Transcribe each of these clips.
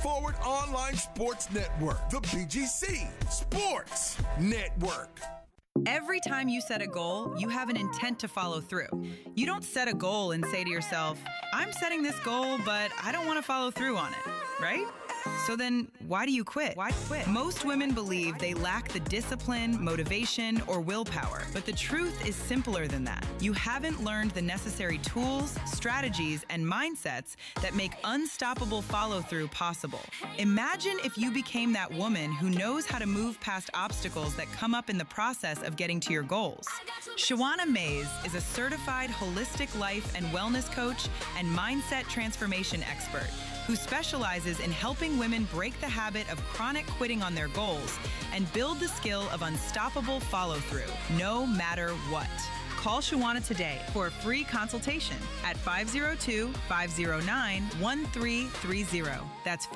Forward Online Sports Network, the BGC Sports Network. Every time you set a goal, you have an intent to follow through. You don't set a goal and say to yourself, I'm setting this goal, but I don't want to follow through on it, right? So then, why do you quit? Why quit? Most women believe they lack the discipline, motivation, or willpower. But the truth is simpler than that. You haven't learned the necessary tools, strategies, and mindsets that make unstoppable follow-through possible. Imagine if you became that woman who knows how to move past obstacles that come up in the process of getting to your goals. Shawana Mays is a certified holistic life and wellness coach and mindset transformation expert who specializes in helping women break the habit of chronic quitting on their goals and build the skill of unstoppable follow-through, no matter what. Call Shawana today for a free consultation at 502-509-1330. That's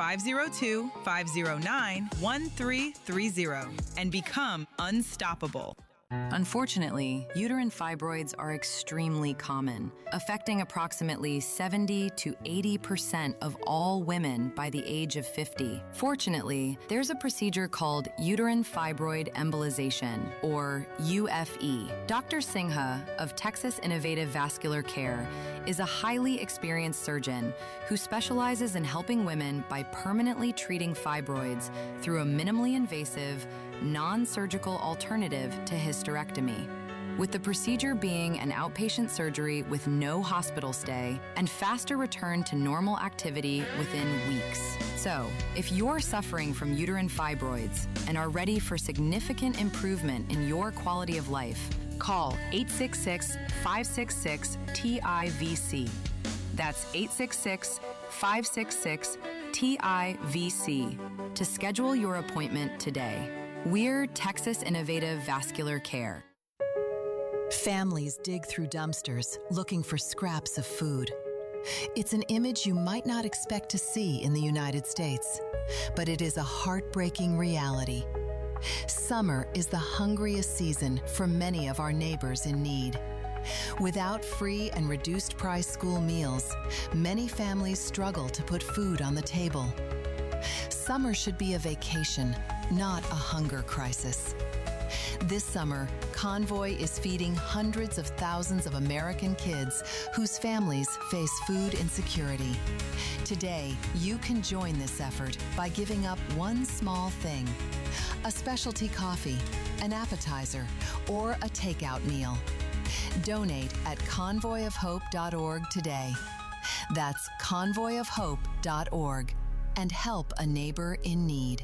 502-509-1330 and become unstoppable. Unfortunately, uterine fibroids are extremely common, affecting approximately 70 to 80% of all women by the age of 50. Fortunately, there's a procedure called uterine fibroid embolization, or UFE. Dr. Singha of Texas Innovative Vascular Care is a highly experienced surgeon who specializes in helping women by permanently treating fibroids through a minimally invasive, non-surgical alternative to hysterectomy, with the procedure being an outpatient surgery with no hospital stay and faster return to normal activity within weeks. So, if you're suffering from uterine fibroids and are ready for significant improvement in your quality of life, call 866-566-TIVC. That's 866-566-TIVC to schedule your appointment today. We're Texas Innovative Vascular Care. Families dig through dumpsters looking for scraps of food. It's an image you might not expect to see in the United States, but it is a heartbreaking reality. Summer is the hungriest season for many of our neighbors in need. Without free and reduced price school meals, many families struggle to put food on the table. Summer should be a vacation, not a hunger crisis. This summer, Convoy is feeding hundreds of thousands of American kids whose families face food insecurity. Today, you can join this effort by giving up one small thing: a specialty coffee, an appetizer, or a takeout meal. Donate at convoyofhope.org today. That's convoyofhope.org. And help a neighbor in need.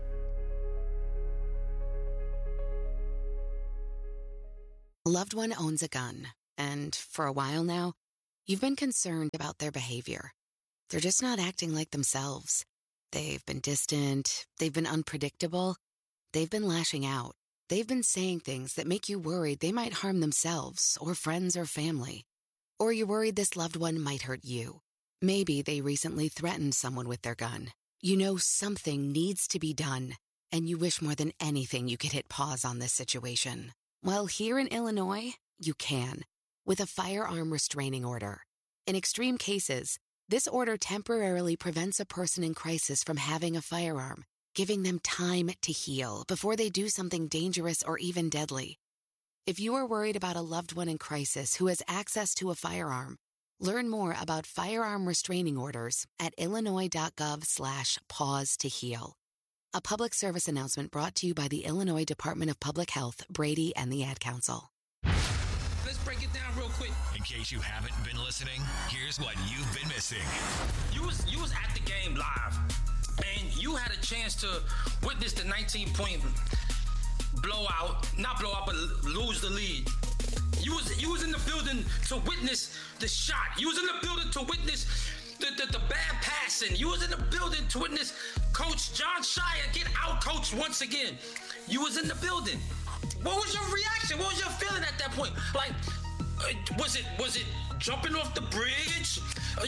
A loved one owns a gun, and for a while now, you've been concerned about their behavior. They're just not acting like themselves. They've been distant, they've been unpredictable, they've been lashing out. They've been saying things that make you worried they might harm themselves or friends or family. Or you're worried this loved one might hurt you. Maybe they recently threatened someone with their gun. You know something needs to be done, and you wish more than anything you could hit pause on this situation. Well, here in Illinois, you can, with a firearm restraining order. In extreme cases, this order temporarily prevents a person in crisis from having a firearm, giving them time to heal before they do something dangerous or even deadly. If you are worried about a loved one in crisis who has access to a firearm, learn more about firearm restraining orders at illinois.gov/pause to heal. A public service announcement brought to you by the Illinois Department of Public Health, Brady, and the Ad Council. Let's break it down real quick. In case you haven't been listening, here's what you've been missing. You was at the game live, and you had a chance to witness the 19-point blowout, not blowout, but lose the lead. You was in the building to witness the shot. You was in the building to witness the bad passing. You was in the building to witness Coach Jon Scheyer get out-coached once again. You was in the building. What was your reaction? What was your feeling at that point? Like, was it jumping off the bridge?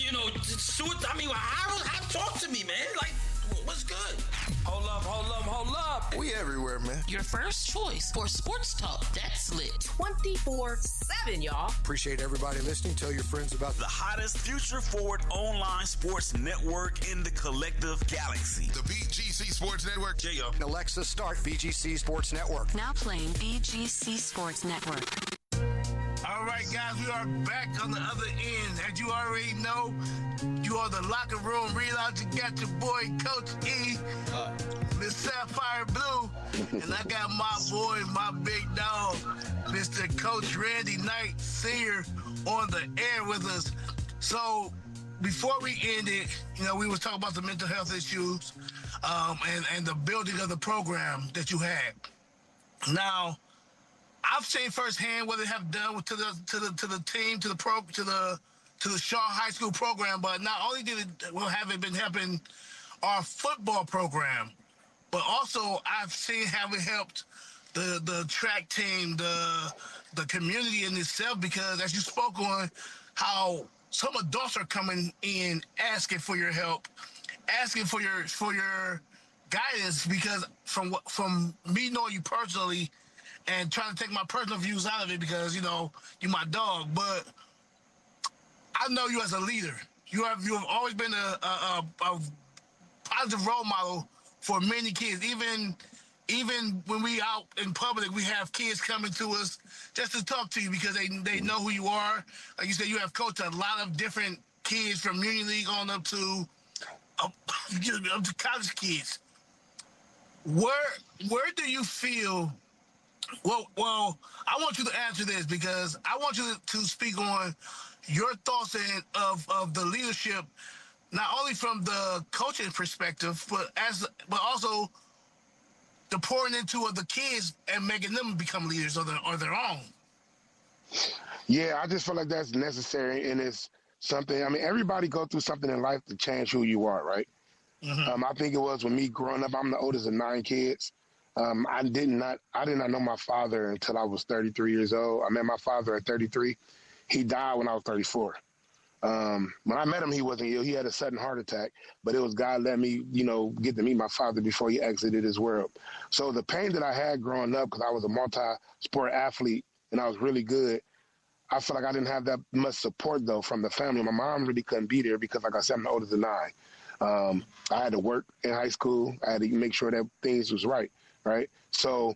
Talk to me, man. Like, what's good? Hold up. We everywhere, man. Your first choice for sports talk. That's lit. 24/7, y'all. Appreciate everybody listening. Tell your friends about the hottest future forward online sports network in the collective galaxy. The BGC Sports Network. Yeah. Alexa, start BGC Sports Network. Now playing BGC Sports Network. All right, guys, we are back on the other end. As you already know, you are the locker room reload. You got your boy, Coach E, Miss Sapphire Blue, and I got my boy, my big dog, Mr. Coach Randy Knight, Sr., on the air with us. So before we ended, we was talking about the mental health issues and the building of the program that you had. Now, I've seen firsthand what they have done to the team, to the Shaw High School program. But not only have it been helping our football program, but also I've seen how it helped the track team, the community in itself. Because as you spoke on, how some adults are coming in asking for your help, asking for your guidance. Because from me knowing you personally, and trying to take my personal views out of it because, you're my dog. But I know you as a leader. You have always been a positive role model for many kids. Even when we out in public, we have kids coming to us just to talk to you because they know who you are. Like you said, you have coached a lot of different kids from Union League on up to college kids. Where do you feel... Well, I want you to answer this because I want you to speak on your thoughts of the leadership, not only from the coaching perspective, but also the pouring into of the kids and making them become leaders of their own. Yeah, I just feel like that's necessary, and it's something. I mean, everybody go through something in life to change who you are, right? Mm-hmm. I think it was when me growing up. I'm the oldest of 9 kids. I did not know my father until I was 33 years old. I met my father at 33. He died when I was 34. When I met him, he wasn't ill. He had a sudden heart attack, but it was God let me, get to meet my father before he exited this world. So the pain that I had growing up, because I was a multi-sport athlete and I was really good, I feel like I didn't have that much support, though, from the family. My mom really couldn't be there because, like I said, I'm the oldest of 9. I had to work in high school. I had to make sure that things was right. Right. So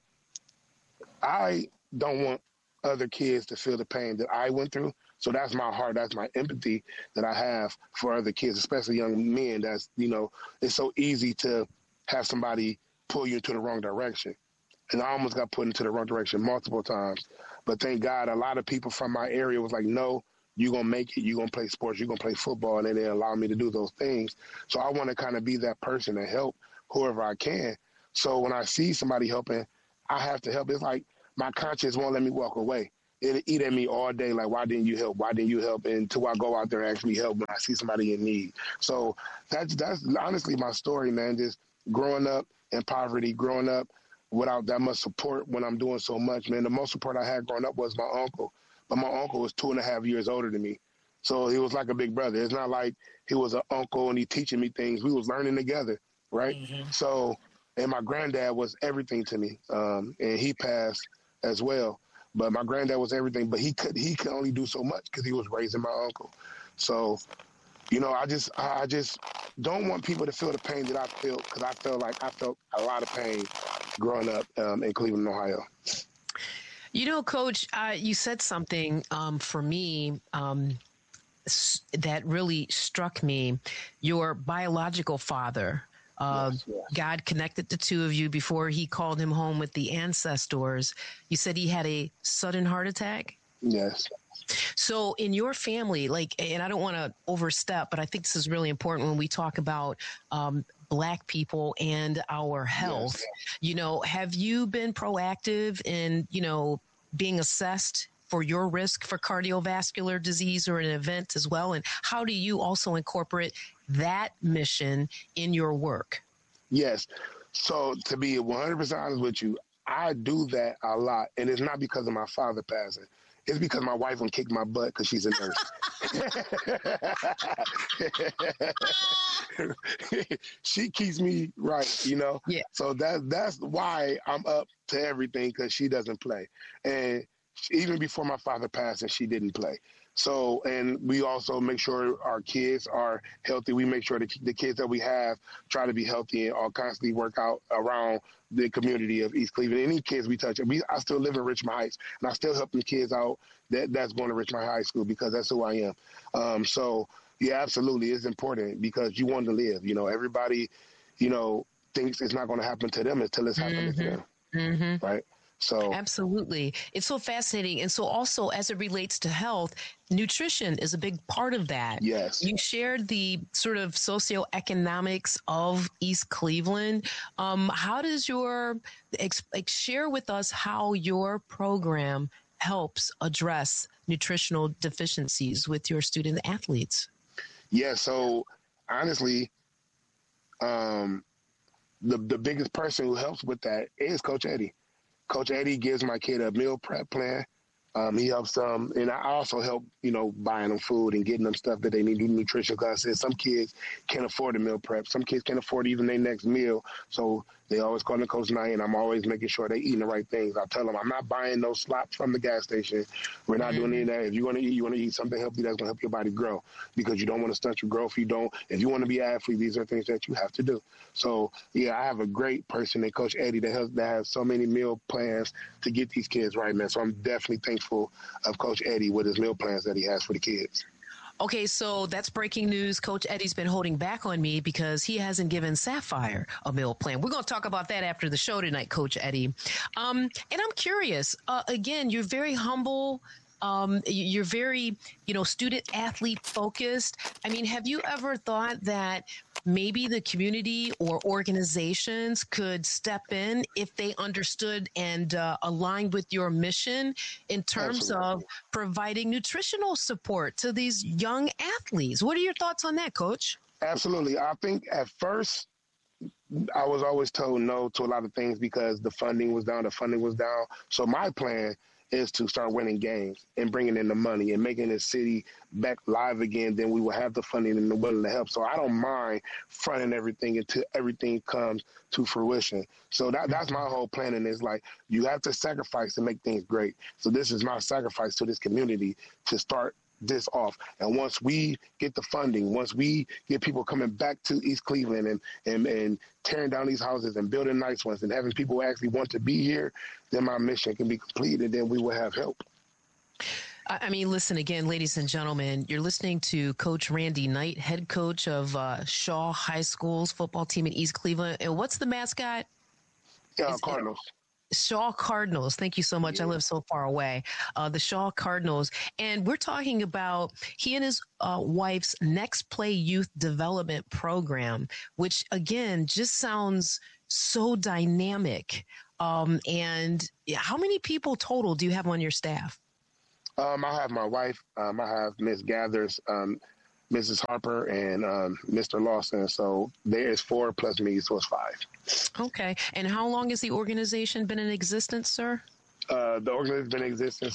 I don't want other kids to feel the pain that I went through. So that's my heart. That's my empathy that I have for other kids, especially young men. That's, it's so easy to have somebody pull you into the wrong direction. And I almost got put into the wrong direction multiple times. But thank God, a lot of people from my area was like, no, you're going to make it. You're going to play sports. You're going to play football. And they didn't allow me to do those things. So I want to kind of be that person and help whoever I can. So when I see somebody helping, I have to help. It's like my conscience won't let me walk away. It'll eat at me all day, like, why didn't you help? Why didn't you help? Until I go out there and actually help when I see somebody in need. So that's honestly my story, man, just growing up in poverty, growing up without that much support when I'm doing so much, man. The most support I had growing up was my uncle. But my uncle was 2.5 years older than me. So he was like a big brother. It's not like he was an uncle and he teaching me things. We was learning together, right? Mm-hmm. So... And my granddad was everything to me, and he passed as well. But my granddad was everything, but he could only do so much because he was raising my uncle. So, I just don't want people to feel the pain that I feel, because I felt a lot of pain growing up in Cleveland, Ohio. Coach, you said something for me that really struck me. Your biological father. Yes. God connected the two of you before he called him home with the ancestors. You said he had a sudden heart attack? Yes. So in your family, and I don't want to overstep, but I think this is really important when we talk about Black people and our health. Yes. Have you been proactive in, being assessed for your risk for cardiovascular disease or an event as well? And how do you also incorporate that mission in your work? Yes. So to be 100% honest with you, I do that a lot. And it's not because of my father passing. It's because my wife will kick my butt because she's a nurse. She keeps me right, Yeah. So that's why I'm up to everything, because she doesn't play. And even before my father passed, and she didn't play. So, and we also make sure our kids are healthy. We make sure the kids that we have try to be healthy and all constantly work out around the community of East Cleveland. Any kids we touch, I still live in Richmond Heights, and I still help the kids out that's going to Richmond High School because that's who I am. So, yeah, absolutely, it's important because you want to live. You know, everybody, you know, thinks it's not going to happen to them until it's happening to them, right? So absolutely. It's so fascinating. And so also as it relates to health, nutrition is a big part of that. Yes. You shared the sort of socioeconomics of East Cleveland. How does share with us how your program helps address nutritional deficiencies with your student athletes? Yeah. So honestly, the biggest person who helps with that is Coach Eddie. Coach Eddie gives my kid a meal prep plan. He helps them, and I also help, you know, buying them food and getting them stuff that they need to do nutrition. Because I said some kids can't afford a meal prep. Some kids can't afford even their next meal. So they always call me Coach Knight, and I'm always making sure they're eating the right things. I tell them I'm not buying no slop from the gas station. We're not doing any of that. If you want to eat, you want to eat something healthy that's going to help your body grow because you don't want to stunt your growth. If you want to be an athlete, these are things that you have to do. So, yeah, I have a great person in Coach Eddie that has so many meal plans to get these kids right, man. So I'm definitely thankful of Coach Eddie with his meal plans that he has for the kids. Okay, so that's breaking news. Coach Eddie's been holding back on me because he hasn't given Sapphire a meal plan. We're going to talk about that after the show tonight, Coach Eddie. And I'm curious, again, you're very humble. You're very, student athlete focused. I mean, have you ever thought that maybe the community or organizations could step in if they understood and aligned with your mission in terms of providing nutritional support to these young athletes? What are your thoughts on that, Coach? Absolutely. I think at first I was always told no to a lot of things because the funding was down. So my plan is to start winning games and bringing in the money and making the city back live again. Then we will have the funding and the willing to help. So I don't mind fronting everything until everything comes to fruition. So that's my whole plan. And it's like, you have to sacrifice to make things great. So this is my sacrifice to this community to start this off. And once we get the funding, once we get people coming back to East Cleveland and tearing down these houses and building nice ones and having people actually want to be here, then my mission can be completed and then we will have help. I mean, listen again, ladies and gentlemen, you're listening to Coach Randy Knight, head coach of Shaw High School's football team in East Cleveland. And what's the mascot? Cardinals. Shaw Cardinals. Thank you so much. I live so far away. The Shaw Cardinals. And we're talking about he and his wife's Next Play Youth Development Program, which, again, just sounds so dynamic. And how many people total do you have on your staff? I have my wife. I have Miss Gathers, Mrs. Harper, and Mr. Lawson. So there is 4 plus me, so it's 5. Okay. And how long has the organization been in existence, sir? The organization has been in existence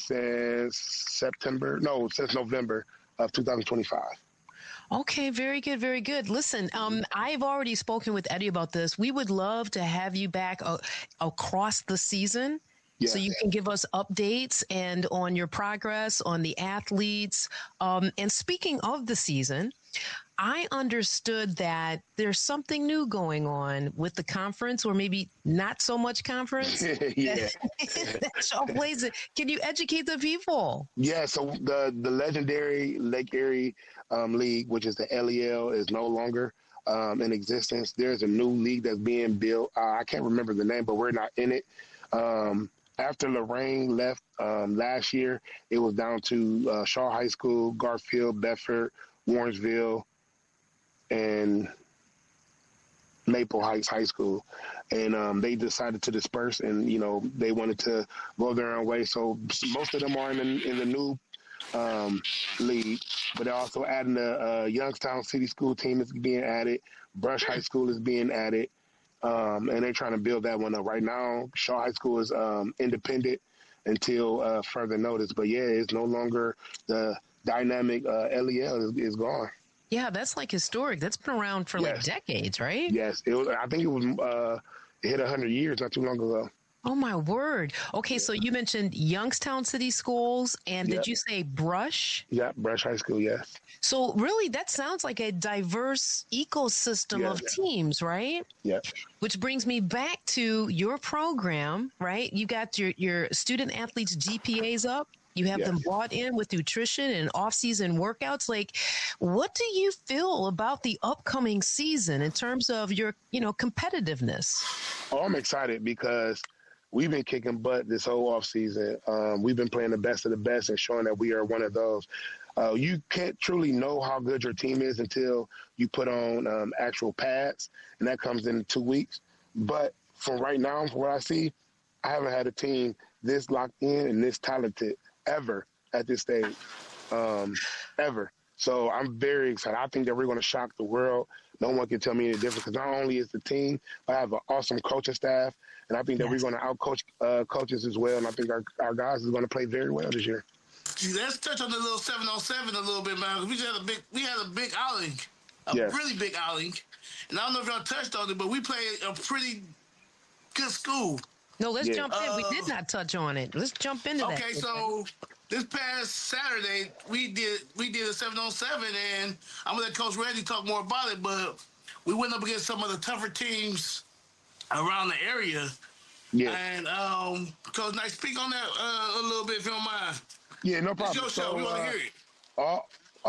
since November of 2025. Okay, very good, very good. Listen, I've already spoken with Eddie about this. We would love to have you back across the season. Yes. So you can give us updates and on your progress on the athletes. And speaking of the season, I understood that there's something new going on with the conference, or maybe not so much conference. Yeah. Shaw plays it. Can you educate the people? Yeah, so the legendary Lake Erie League, which is the LEL, is no longer in existence. There's a new league that's being built. I can't remember the name, but we're not in it. After Lorraine left last year, it was down to Shaw High School, Garfield, Bedford, Warrensville, and Maple Heights High School. And they decided to disperse and, they wanted to go their own way. So most of them are in the new league, but they're also adding the Youngstown City School team is being added. Brush High School is being added. And they're trying to build that one up. Right now, Shaw High School is independent until further notice. But, yeah, it's no longer the dynamic LEL is gone. Yeah, that's like historic. That's been around for like decades, right? Yes. I think it hit 100 years not too long ago. Oh, my word. Okay, so you mentioned Youngstown City Schools, and did you say Brush? Yeah, Brush High School, yes. So really, that sounds like a diverse ecosystem of teams, right? Yeah. Which brings me back to your program, right? You got your student athletes' GPAs up. You have them bought in with nutrition and off-season workouts. Like, what do you feel about the upcoming season in terms of your, competitiveness? Oh, I'm excited because we've been kicking butt this whole offseason. We've been playing the best of the best and showing that we are one of those. You can't truly know how good your team is until you put on actual pads, and that comes in 2 weeks. But from right now, from what I see, I haven't had a team this locked in and this talented ever at this stage, ever. So I'm very excited. I think that we're going to shock the world. No one can tell me any different because not only is the team, but I have an awesome coaching staff, and I think that we're going to outcoach coaches as well, and I think our guys are going to play very well this year. Let's touch on the little 7-on-7 a little bit, man. We had a big outing, really big outing, and I don't know if y'all touched on it, but we played a pretty good school. No, let's jump in. We did not touch on it. Let's jump into that. Okay, so this past Saturday we did a 7-on-7, and I'm gonna let Coach Randy talk more about it. But we went up against some of the tougher teams around the area. Yeah. And Coach Knight, speak on that a little bit if you don't mind. Yeah, no problem. It's your show. We want to hear it.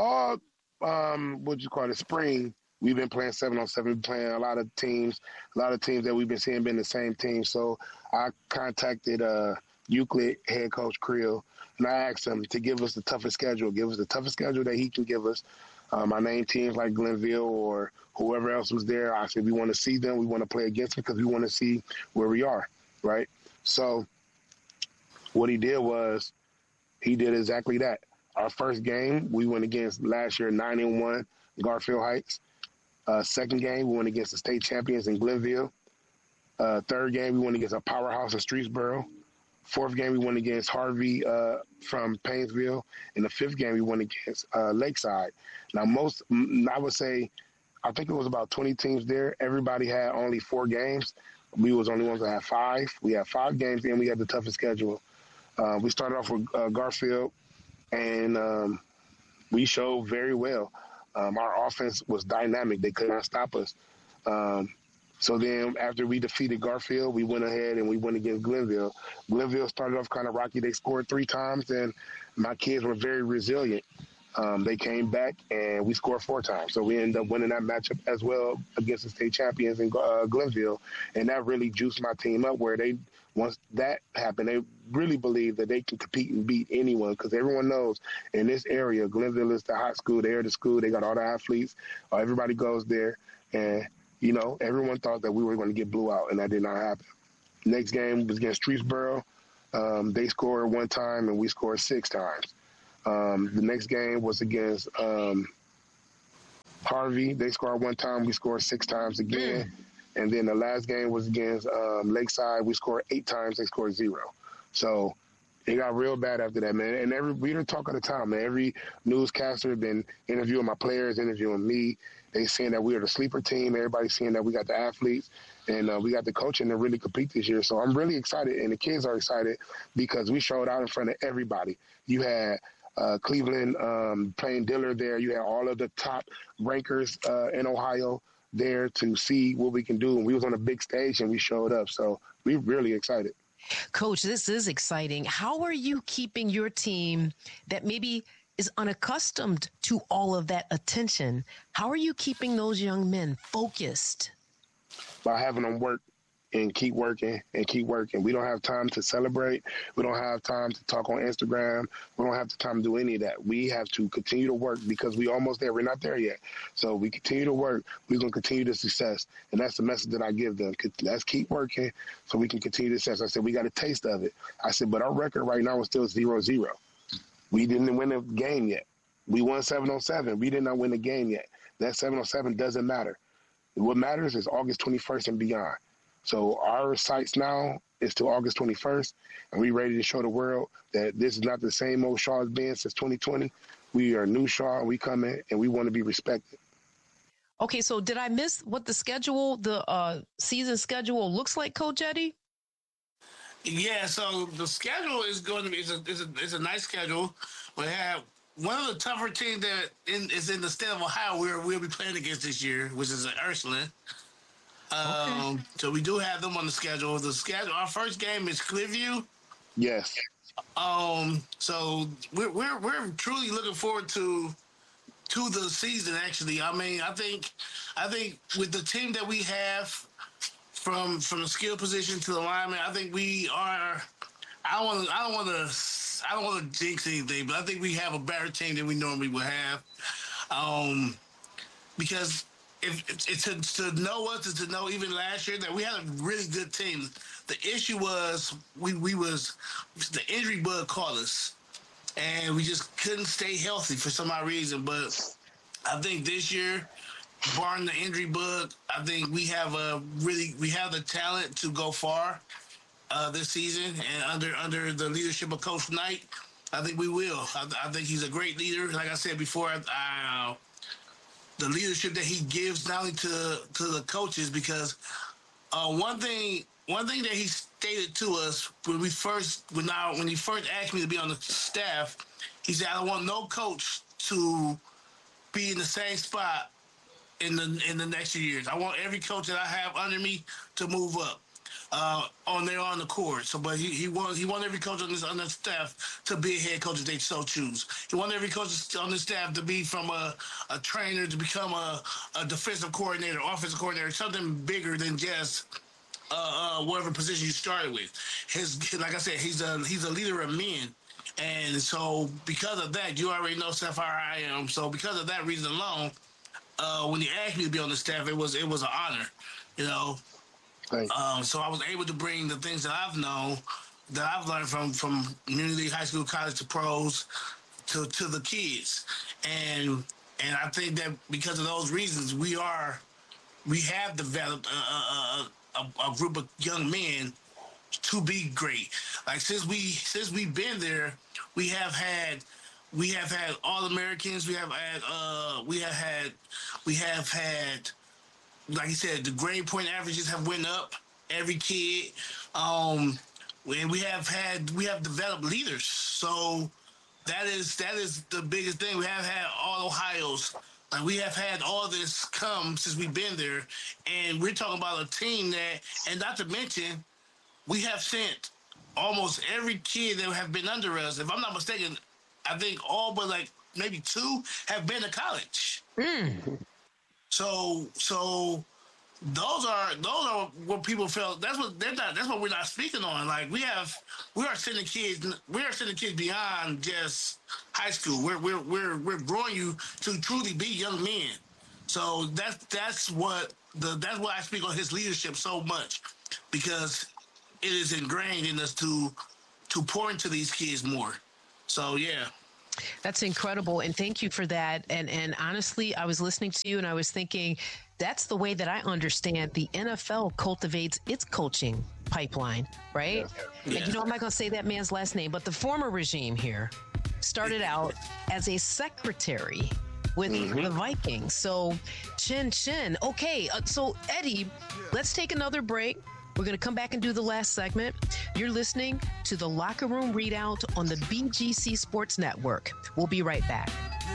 What you call it, spring. We've been playing 7-on-7. We've been playing a lot of teams that we've been seeing been the same team. So I contacted Euclid head coach Creel, and I asked him to give us the toughest schedule. Give us the toughest schedule that he can give us. I named teams like Glenville or whoever else was there. I said we want to see them. We want to play against them because we want to see where we are, right? So what he did was he did exactly that. Our first game, we went against last year 9-1 Garfield Heights. Second game, we went against the state champions in Glenville. Third game, we went against a powerhouse in Streetsboro. Fourth game, we went against Harvey from Painesville. And the fifth game, we went against Lakeside. Now, I would say, I think it was about 20 teams there. Everybody had only 4 games. We was the only ones that had 5. We had 5 games, and we had the toughest schedule. We started off with Garfield, and we showed very well. Our offense was dynamic. They could not stop us. So then after we defeated Garfield, we went ahead and we went against Glenville. Glenville started off kind of rocky. They scored 3 times, and my kids were very resilient. They came back, and we scored 4 times. So we ended up winning that matchup as well against the state champions in Glenville, and that really juiced my team up where once that happened, they really believe that they can compete and beat anyone because everyone knows in this area, Glenville is the hot school. They're the school. They got all the athletes. Everybody goes there. And, everyone thought that we were going to get blew out, and that did not happen. Next game was against Streetsboro. They scored 1 time, and we scored 6 times. The next game was against Harvey. They scored 1 time. We scored 6 times again. And then the last game was against Lakeside. We scored 8 times. They scored 0. So it got real bad after that, man. And we didn't talk all the time, man. Every newscaster had been interviewing my players, interviewing me. They saying that we are the sleeper team. Everybody's saying that we got the athletes and we got the coaching to really compete this year. So I'm really excited, and the kids are excited because we showed out in front of everybody. You had Cleveland playing Dillard there. You had all of the top rankers in Ohio there to see what we can do. And we was on a big stage, and we showed up. So we're really excited. Coach, this is exciting. How are you keeping your team that maybe is unaccustomed to all of that attention? How are you keeping those young men focused? By having them work and keep working and keep working. We don't have time to celebrate. We don't have time to talk on Instagram. We don't have the time to do any of that. We have to continue to work because we almost there. We're not there yet. So we continue to work. We're going to continue the success. And that's the message that I give them. Let's keep working so we can continue the success. I said, we got a taste of it. I said, but our record right now is still 0-0. We didn't win a game yet. We won 7-on-7. We did not win a game yet. That 7-on-7 doesn't matter. What matters is August 21st and beyond. So our sights now is to August 21st, and we're ready to show the world that this is not the same old Shaw has been since 2020. We are new Shaw, and we coming, and we want to be respected. Okay, so did I miss what the season schedule looks like, Coach Eddie? Yeah, so the schedule is going to be it's a nice schedule. We have one of the tougher teams that is in the state of Ohio we'll be playing against this year, which is Ursuline. Okay. So we do have them on the schedule. Our first game is Clearview. Yes. So we're truly looking forward to the season. Actually, I mean, I think with the team that we have, from the skill position to the lineman, I think we are. I don't want to jinx anything, but I think we have a better team than we normally would have. Because if it's to know us, to know even last year that we had a really good team. The issue was the injury bug caught us, and we just couldn't stay healthy for some odd reason. But I think this year, barring the injury bug, I think we have the talent to go far this season, and under the leadership of Coach Knight, I think we will. I think he's a great leader. Like I said before, the leadership that he gives not only to the coaches, because one thing that he stated to us when he first asked me to be on the staff, he said, "I don't want no coach to be in the same spot in the next few years. I want every coach that I have under me to move up on the court." So, but he wants every coach on the staff to be a head coach if they so choose. He wants every coach on the staff to be from a trainer to become a defensive coordinator, offensive coordinator, something bigger than just whatever position you started with. Like I said, he's a leader of men. And so because of that, you already know Sapphire I am. So because of that reason alone, when he asked me to be on the staff, it was an honor, you know. So I was able to bring the things that I've known, that I've learned from community, high school, college to pros to the kids. And I think that because of those reasons, we have developed a group of young men to be great. Like since we've been there, we have had All-Americans. We have had, like you said, the grade point averages have went up. Every kid, and we have developed leaders. So that is the biggest thing. We have had all Ohio's. Like we have had all this come since we've been there, and we're talking about a team that, and not to mention, we have sent almost every kid that have been under us. If I'm not mistaken, I think all but like maybe 2 have been to college. So those are what people felt. That's what we're not speaking on. Like we are sending kids beyond just high school. We're growing you to truly be young men. So that's what I speak on his leadership so much, because it is ingrained in us to pour into these kids more. So yeah. That's incredible, and thank you for that. And honestly, I was listening to you and I was thinking, that's the way that I understand the NFL cultivates its coaching pipeline, right? Yeah. And I'm not going to say that man's last name, but the former regime here started out as a secretary with the Vikings. So, chin. Okay, so Eddie, let's take another break. We're going to come back and do the last segment. You're listening to the Locker Room Readout on the BGC Sports Network. We'll be right back.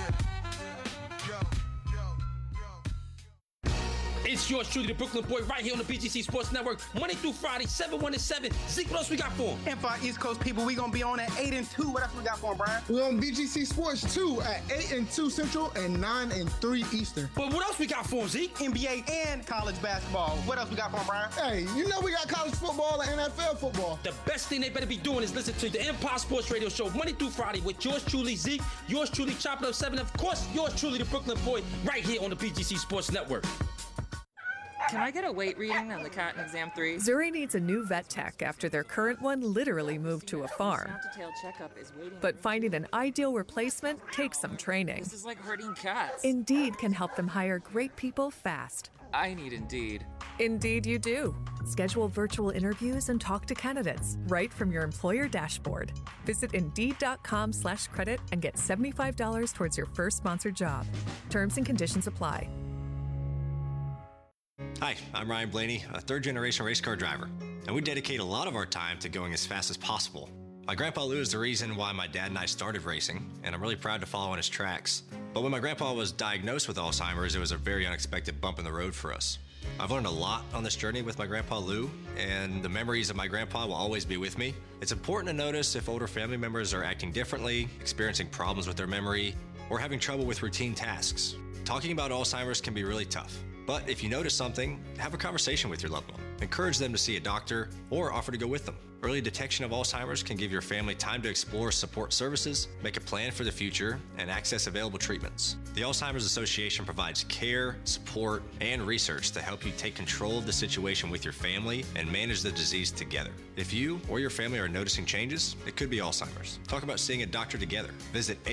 It's yours truly, the Brooklyn Boy, right here on the BGC Sports Network, Monday through Friday, 7, 1 to 7. Zeke, what else we got for him? And for our East Coast people, we going to be on at 8 and 2. What else we got for him, Brian? We're on BGC Sports 2 at 8 and 2 Central and 9 and 3 Eastern. But what else we got for him, Zeke? NBA and college basketball. What else we got for him, Brian? Hey, you know we got college football and NFL football. The best thing they better be doing is listen to the Empire Sports Radio Show, Monday through Friday, with yours truly, Zeke, yours truly, Chopping Up 7, of course, yours truly, the Brooklyn Boy, right here on the BGC Sports Network. Can I get a weight reading on the cat in exam 3? Zuri needs a new vet tech after their current one literally moved to a farm. But finding an ideal replacement takes some training. This is like herding cats. Indeed can help them hire great people fast. I need Indeed. Indeed you do. Schedule virtual interviews and talk to candidates right from your employer dashboard. Visit Indeed.com/credit and get $75 towards your first sponsored job. Terms and conditions apply. Hi, I'm Ryan Blaney, a third-generation race car driver, and we dedicate a lot of our time to going as fast as possible. My grandpa Lou is the reason why my dad and I started racing, and I'm really proud to follow in his tracks. But when my grandpa was diagnosed with Alzheimer's, it was a very unexpected bump in the road for us. I've learned a lot on this journey with my grandpa Lou, and the memories of my grandpa will always be with me. It's important to notice if older family members are acting differently, experiencing problems with their memory, or having trouble with routine tasks. Talking about Alzheimer's can be really tough. But if you notice something, have a conversation with your loved one. Encourage them to see a doctor or offer to go with them. Early detection of Alzheimer's can give your family time to explore support services, make a plan for the future, and access available treatments. The Alzheimer's Association provides care, support, and research to help you take control of the situation with your family and manage the disease together. If you or your family are noticing changes, it could be Alzheimer's. Talk about seeing a doctor together. Visit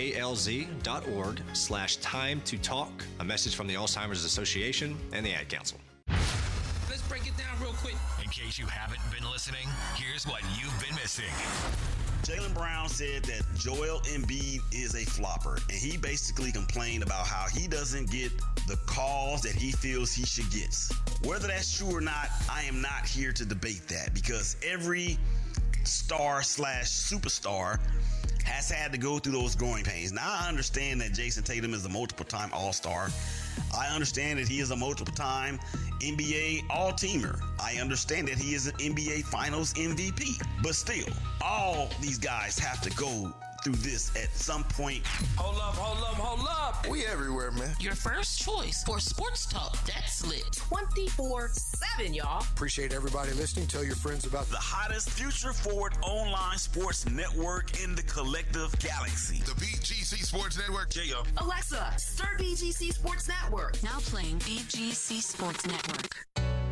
alz.org/time to talk. A message from the Alzheimer's Association and the Ad Council. Let's break it down real quick. In case you haven't been listening, here's what you've been missing. Jaylen Brown said that Joel Embiid is a flopper, and he basically complained about how he doesn't get the calls that he feels he should get. Whether that's true or not, I am not here to debate that, because every star/superstar has had to go through those growing pains. Now, I understand that Jason Tatum is a multiple-time All-Star. I understand that he is a multiple-time NBA All-Teamer. I understand that he is an NBA Finals MVP. But still, all these guys have to go through this at some point. Hold up. We everywhere, man. Your first choice for sports talk that's lit. 24/7, y'all. Appreciate everybody listening. Tell your friends about The hottest future-forward online sports network in the collective galaxy. The BGC Sports Network. J.O. Alexa, start BGC Sports Network. Now playing BGC Sports Network.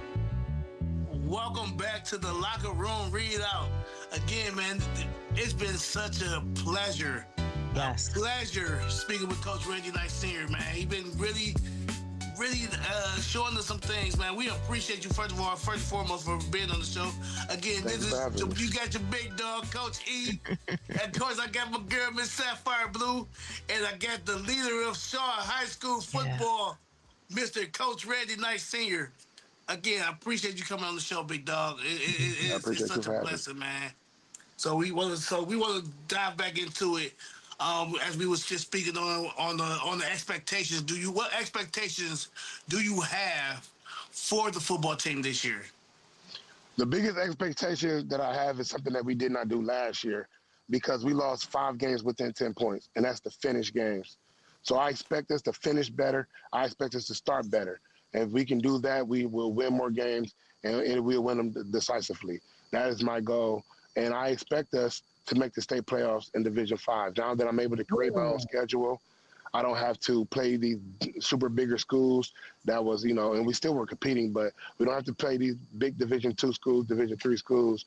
Welcome back to the Locker Room Readout. Again, man, it's been such a pleasure. Yes. A pleasure speaking with Coach Randy Knight Sr., man. He's been really showing us some things, man. We appreciate you, first and foremost, for being on the show. Again, you got your big dog, Coach E. And of course, I got my girl, Miss Sapphire Blue. And I got the leader of Shaw High School football, Mr. Coach Randy Knight Sr. Again, I appreciate you coming on the show, big dog. It's such a blessing, man. So we want to dive back into it. As we was just speaking on the expectations. What expectations do you have for the football team this year? The biggest expectation that I have is something that we did not do last year, because we lost 5 games within 10 points, and that's the finish games. So I expect us to finish better. I expect us to start better. And if we can do that, we will win more games, and we'll win them decisively. That is my goal. And I expect us to make the state playoffs in Division 5. Now that I'm able to create my own schedule, I don't have to play these super bigger schools that was, and we still were competing, but we don't have to play these big Division 2 schools, Division 3 schools,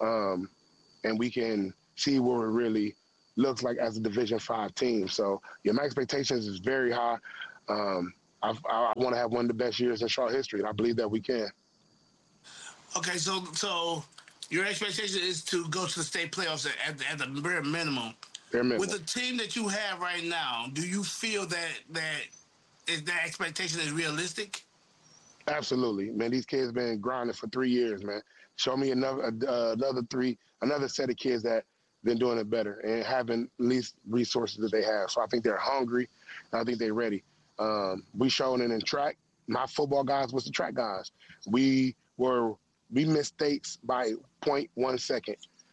and we can see what it really looks like as a Division 5 team. So, my expectations is very high. I want to have one of the best years in Shaw history, and I believe that we can. Okay, so your expectation is to go to the state playoffs at the bare minimum. With the team that you have right now, do you feel that expectation is realistic? Absolutely, man. These kids been grinding for 3 years, man. Show me another set of kids that been doing it better and having at least resources that they have. So I think they're hungry, and I think they're ready. We showed it in track. My football guys was the track guys. We missed states by 0.1 second.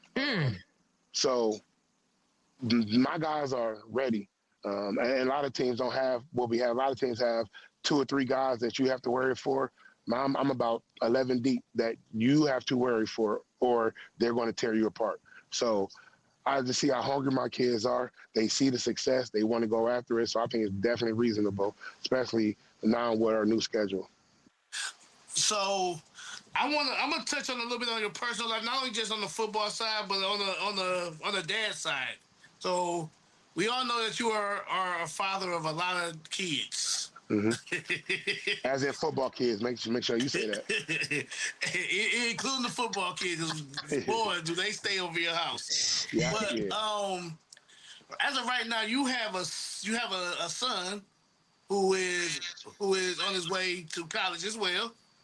So my guys are ready. And a lot of teams don't have what we have. A lot of teams have 2 or 3 guys that you have to worry for. I'm about 11 deep that you have to worry for, or they're going to tear you apart. So I just see how hungry my kids are. They see the success. They want to go after it. So I think it's definitely reasonable, especially now with our new schedule. So I'm gonna touch on a little bit on your personal life, not only just on the football side, but on the dad side. So we all know that you are a father of a lot of kids. Mm-hmm. As in football kids, make sure you say that. Including the football kids. Boy, do they stay over your house. Yeah, but as of right now, you have a son who is on his way to college as well.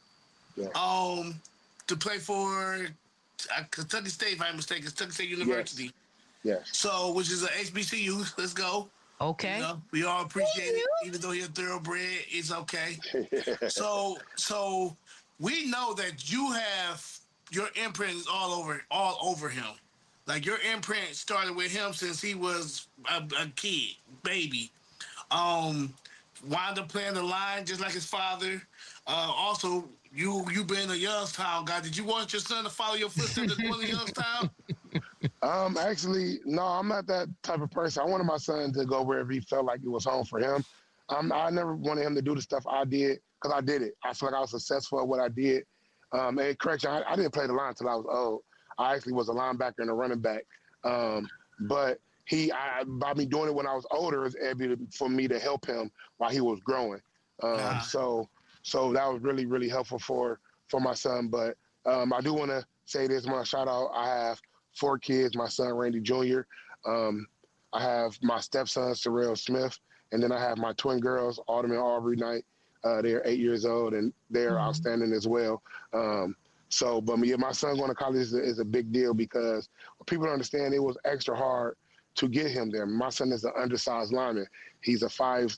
to play for Kentucky State, if I'm mistaken, Kentucky State University. Yes. So, which is a HBCU. Let's go. Okay. You know, we all appreciate it, even though you're thoroughbred. It's okay. So we know that you have your imprint is all over him. Like your imprint started with him since he was a kid, baby. Wound up playing the line just like his father. Also, you being a Youngstown guy, did you want your son to follow your footsteps and go to Youngstown? Actually, no, I'm not that type of person. I wanted my son to go wherever he felt like it was home for him. I never wanted him to do the stuff I did because I did it. I feel like I was successful at what I did. And correction, I didn't play the line until I was old. I actually was a linebacker and a running back. But by me doing it when I was older, it was able for me to help him while he was growing. So that was really, really helpful for my son. But I do want to say this, my shout out. I have 4 kids, my son, Randy Jr. I have my stepson, Sorrell Smith. And then I have my twin girls, Autumn and Aubrey Knight. They're 8 years old, and they're outstanding as well. But my son going to college is a big deal because people don't understand it was extra hard to get him there. My son is an undersized lineman. He's a 5'8",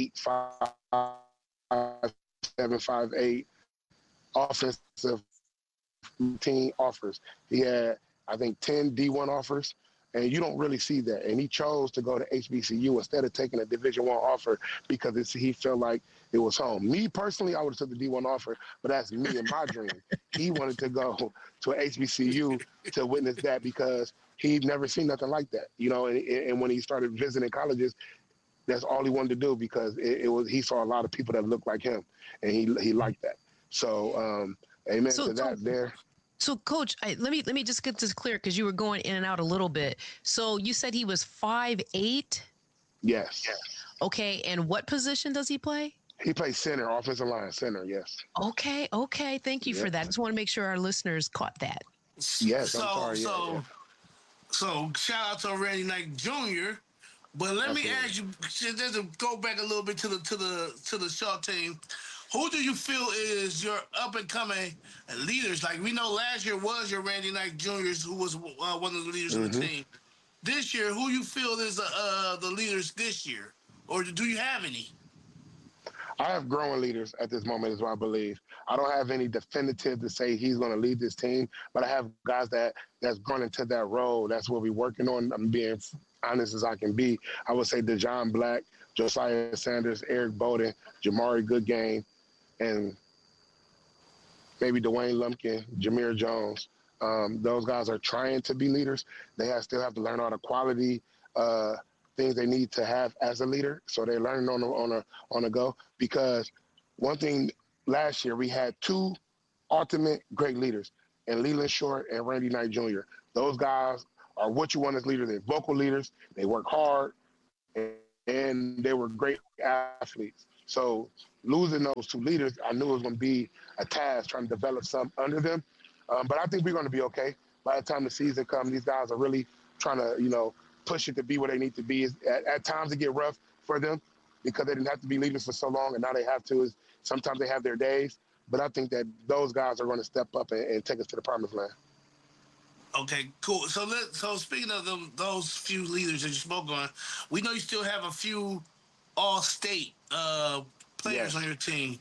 5'7", 5'8", offensive team offers. He had, I think, 10 D1 offers, and you don't really see that. And he chose to go to HBCU instead of taking a Division I offer because he felt like it was home. Me personally, I would have took the D1 offer, but that's me and my dream. He wanted to go to an HBCU to witness that because he'd never seen nothing like that, you know. And when he started visiting colleges, that's all he wanted to do because he saw a lot of people that looked like him, and he liked that. So, amen to that there. So, Coach, let me just get this clear because you were going in and out a little bit. So you said he was 5'8"? Yes. Okay, and what position does he play? He plays center, offensive line, center, yes. Okay. Thank you for that. Just want to make sure our listeners caught that. Yes, I'm sorry. So shout out to Randy Knight Jr., but let me ask you, just to go back a little bit to the Shaw team, who do you feel is your up-and-coming leaders? Like, we know last year was your Randy Knight Jr., who was one of the leaders of the team. This year, who you feel is the leaders this year? Or do you have any? I have growing leaders at this moment is what I believe. I don't have any definitive to say he's going to lead this team, but I have guys that's grown into that role. That's what we're working on. I'm being honest as I can be. I would say Dejon Black, Josiah Sanders, Eric Bowden, Jamari Goodgame, and maybe Dwayne Lumpkin, Jameer Jones. Those guys are trying to be leaders. They still have to learn all the quality things they need to have as a leader. So they're learning on the go. Because one thing last year, we had 2 ultimate great leaders, and Leland Short and Randy Knight Jr. Those guys are what you want as leaders. They're vocal leaders. They work hard, and they were great athletes. So losing those 2 leaders, I knew it was going to be a task trying to develop some under them. But I think we're going to be okay. By the time the season comes, these guys are really trying to, push it to be where they need to be. At times it get rough for them because they didn't have to be leaders for so long, and now they have to. Sometimes they have their days. But I think that those guys are going to step up and take us to the promised land. Okay, cool. So speaking of those few leaders that you spoke on, we know you still have a few all-state players on your team.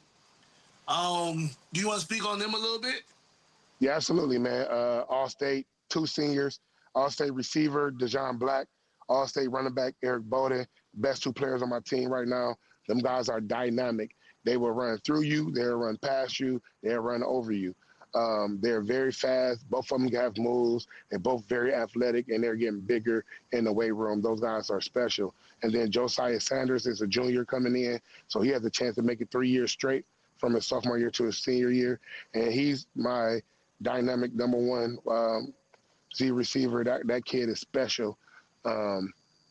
Do you want to speak on them a little bit? Yeah, absolutely, man. All-state, 2 seniors, all-state receiver, Dejon Black, all-state running back, Eric Bowden, best 2 players on my team right now. Them guys are dynamic. They will run through you. They'll run past you. They'll run over you. They're very fast. Both of them have moves. They're both very athletic, and they're getting bigger in the weight room. Those guys are special. And then Josiah Sanders is a junior coming in, so he has a chance to make it 3 years straight from his sophomore year to his senior year. And he's my dynamic number 1 Z receiver. That kid is special. When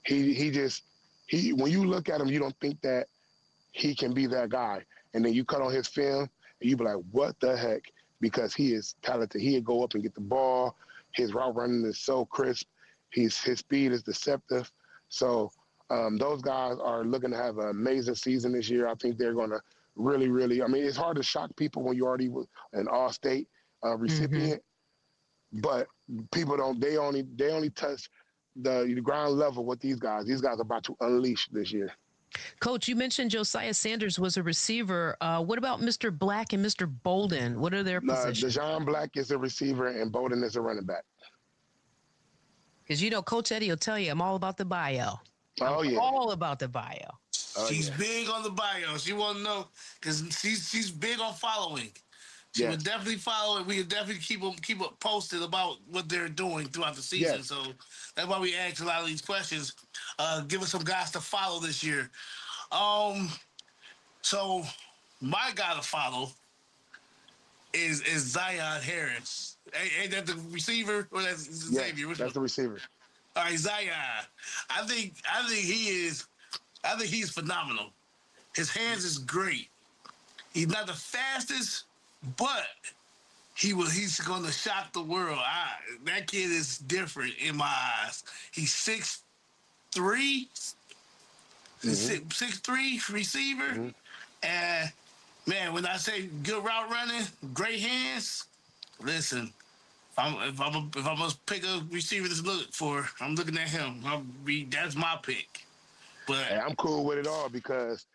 you look at him, you don't think that he can be that guy. And then you cut on his film, and you be like, what the heck? Because he is talented. He'll go up and get the ball. His route running is so crisp. His speed is deceptive. So those guys are looking to have an amazing season this year. I think they're going to really, really. I mean, it's hard to shock people when you already was an All-State recipient, but people don't. They only touch the ground level with these guys. These guys are about to unleash this year. Coach, you mentioned Josiah Sanders was a receiver. What about Mr. Black and Mr. Bolden? What are their positions? Dejon Black is a receiver and Bolden is a running back. Because, you know, Coach Eddie will tell you, I'm all about the bio. Yeah. All about the bio. She's big on the bio. She won't know because she's big on following. She would definitely follow it. We would definitely keep them posted about what they're doing throughout the season. So that's why we ask a lot of these questions. Give us some guys to follow this year. So my guy to follow is Zion Harris. Ain't that the receiver or that's Xavier? That's the receiver. All right, Zion. I think he's phenomenal. His hands is great. He's not the fastest, but he's going to shock the world. That kid is different in my eyes. He's 6'3", 6'3" receiver, and man, when I say good route running, great hands, listen. If I'm gonna pick a receiver to look for, I'm looking at him. That's my pick. But hey, I'm cool with it all because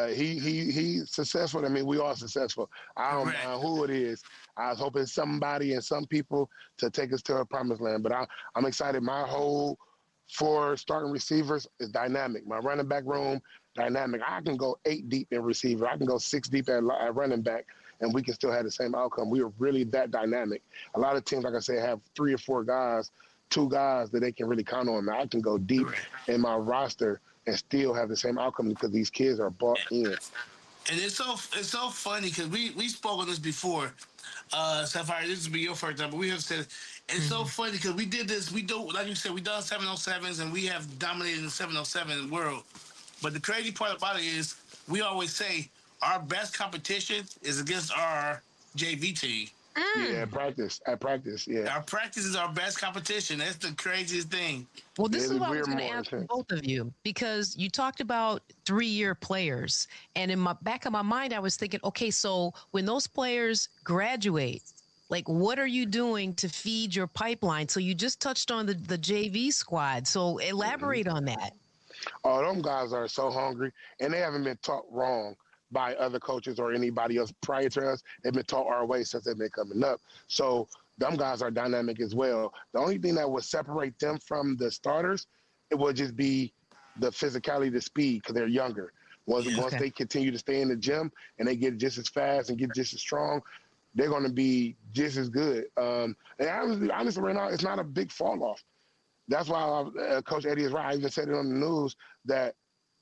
he's successful. I mean, we are successful. I don't know who it is. I was hoping somebody and some people to take us to a promised land. But I'm excited. My whole 4 starting receivers is dynamic. My running back room, dynamic. I can go 8 deep in receiver. I can go 6 deep at running back, and we can still have the same outcome. We are really that dynamic. A lot of teams, like I said, have 3 or 4 guys, 2 guys that they can really count on. I can go deep in my roster and still have the same outcome because these kids are bought in. And it's so funny because we spoke on this before. Sapphire, this will be your first time, but we have said it's so funny because we did this. We do, like you said, we done 707s and we have dominated the 707 world. But the crazy part about it is we always say our best competition is against our JV team. Yeah, at practice, yeah. Our practice is our best competition. That's the craziest thing. Well, this is what I was going to ask both of you, because you talked about 3-year players. And in my back of my mind, I was thinking, okay, so when those players graduate, like, what are you doing to feed your pipeline? So you just touched on the JV squad. So elaborate on that. Oh, them guys are so hungry, and they haven't been taught wrong by other coaches or anybody else prior to us. They've been taught our way since they've been coming up. So them guys are dynamic as well. The only thing that would separate them from the starters, it would just be the physicality, the speed, because they're younger. Once they continue to stay in the gym and they get just as fast and get just as strong, they're going to be just as good. And honestly, right now, it's not a big fall off. That's why Coach Eddie is right. I even said it on the news that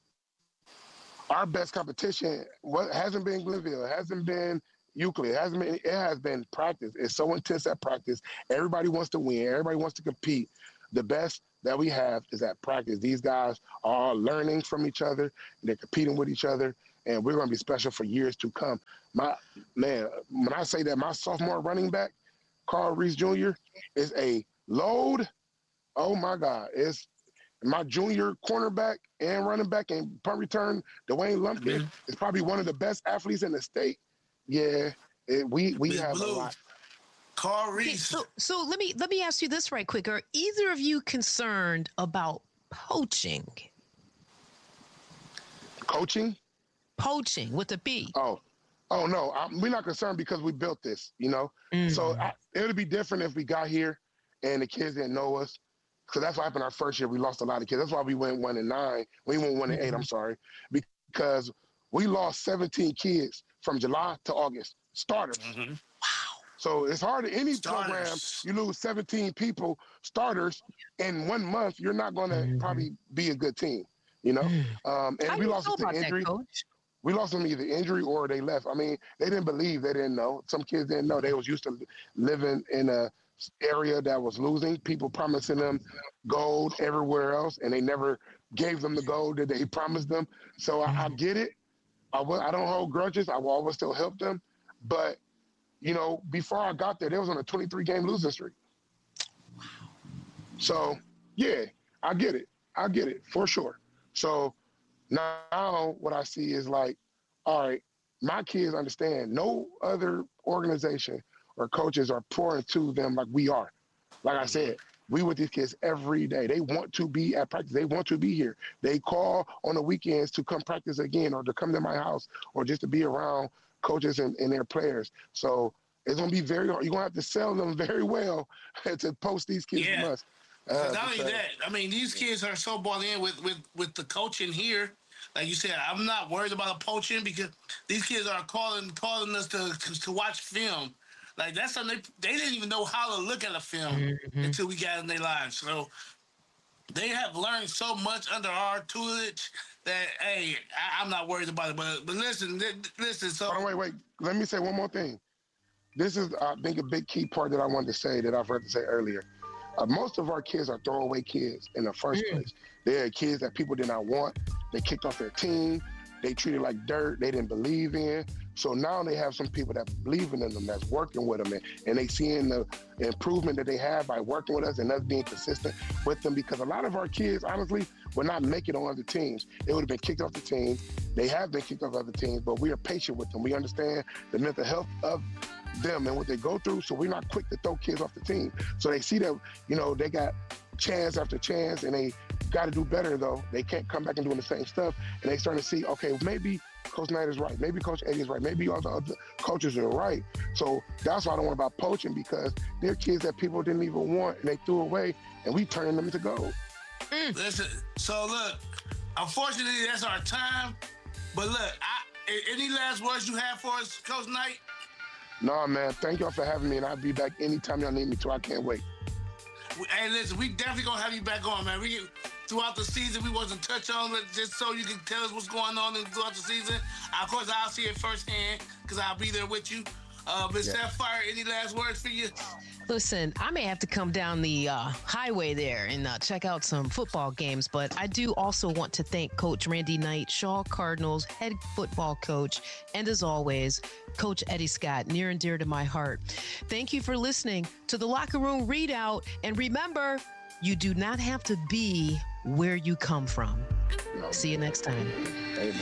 our best competition hasn't been Glenville, it hasn't been Euclid, it has been practice. It's so intense at practice. Everybody wants to win. Everybody wants to compete. The best that we have is at practice. These guys are learning from each other. They're competing with each other, and we're going to be special for years to come. When I say that my sophomore running back, Carl Reese Jr., is a load. Oh, my God. It's my junior cornerback and running back and punt return, Dwayne Lumpkin, is probably one of the best athletes in the state. Yeah, we have a lot. Carl Reese. Okay, so let me ask you this right quick. Are either of you concerned about poaching? Coaching? Poaching with a P. Oh no, we're not concerned because we built this, you know? So it would be different if we got here and the kids didn't know us. Because that's what happened our first year. We lost a lot of kids. That's why we went 1-9. We went 1-8, I'm sorry. Because we lost 17 kids from July to August. Starters. Wow. So it's hard in any program. You lose 17 people, starters, in 1 month, you're not going to probably be a good team, you know? And we lost them to injury. We lost them either injury or they left. I mean, they didn't believe. They didn't know. Some kids didn't know. They was used to living in a area that was losing, people promising them gold everywhere else, and they never gave them the gold that they promised them. So I get it. I don't hold grudges. I will always still help them. But, you know, before I got there, they was on a 23-game losing streak. Wow. So, yeah, I get it. I get it, for sure. So now what I see is like, all right, my kids understand no other organization or coaches are pouring to them like we are. Like I said, we with these kids every day. They want to be at practice. They want to be here. They call on the weekends to come practice again or to come to my house or just to be around coaches and their players. So it's going to be very hard. You're going to have to sell them very well to post these kids from us. Not only that, I mean, these kids are so bought in with the coaching here. Like you said, I'm not worried about poaching because these kids are calling us to watch film. Like, that's something they didn't even know how to look at a film until we got in their lives. So they have learned so much under our tutelage that, hey, I'm not worried about it. But listen. So wait. Let me say one more thing. This is, I think, a big key part that I wanted to say that I've heard to say earlier. Most of our kids are throwaway kids in the first place. They're kids that people did not want. They kicked off their team. They treated like dirt. They didn't believe in. So now they have some people that believe in them, that's working with them, and they seeing the improvement that they have by working with us and us being consistent with them. Because a lot of our kids, honestly, will not make it on other teams. They would have been kicked off the team. They have been kicked off other teams, but we are patient with them. We understand the mental health of them and what they go through, so we're not quick to throw kids off the team. So they see that, they got chance after chance, and they got to do better, though. They can't come back and doing the same stuff, and they starting to see, okay, maybe Coach Knight is right. Maybe Coach Eddie is right. Maybe all the other coaches are right. So that's why I don't want about poaching, because they're kids that people didn't even want, and they threw away, and we turned them into gold. Listen, so look, unfortunately, that's our time. But look, any last words you have for us, Coach Knight? No, man. Thank y'all for having me, and I'll be back anytime y'all need me to. I can't wait. Hey, listen, we definitely going to have you back on, man. Throughout the season, we wasn't touch on it just so you can tell us what's going on throughout the season. Of course, I'll see it firsthand because I'll be there with you. Ms. Sapphire, any last words for you? Listen, I may have to come down the highway there and check out some football games, but I do also want to thank Coach Randy Knight, Shaw Cardinals head football coach, and as always, Coach Eddie Scott, near and dear to my heart. Thank you for listening to the Locker Room Readout, and remember, you do not have to be where you come from. See you next time.